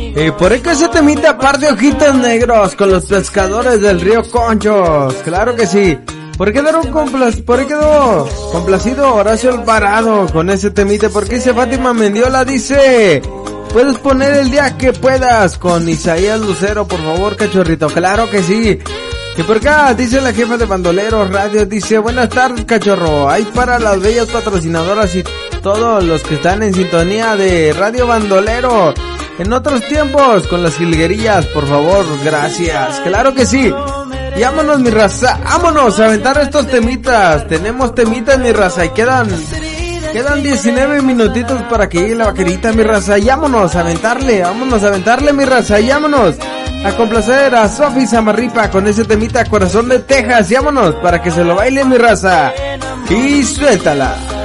Por ahí que ese temita, par de ojitos negros con los pescadores del río Conchos. Claro que sí. Por ahí quedó complacido Horacio Alvarado con ese temita. Porque dice Fátima Mendiola, dice: puedes poner el día que puedas con Isaías Lucero, por favor, cachorrito. Claro que sí. Y por acá dice la jefa de Bandoleros Radio, dice: buenas tardes, cachorro. Hay para las bellas patrocinadoras y todos los que están en sintonía de Radio Bandolero en otros tiempos con las jilguerillas, por favor, gracias. Claro que sí. Y vámonos, mi raza, vámonos a aventar estos temitas. Tenemos temitas, mi raza, y quedan 19 minutitos para que llegue la vaquerita, mi raza. Y vámonos a aventarle, mi raza. Y vámonos a complacer a Sofi Samarripa con ese temita Corazón de Texas. Y vámonos para que se lo baile, mi raza. Y suéltala.